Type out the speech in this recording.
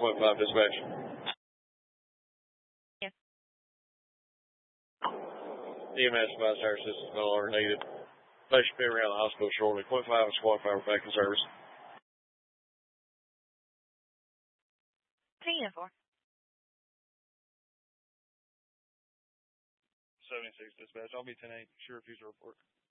point 5 dispatch. Yes. EMS advised our assistance no longer needed. Patient be around the hospital shortly. Point 5 and squad 5 are back in service. 10-4. 76 dispatch. I'll be 10-8. Sure refuse to report.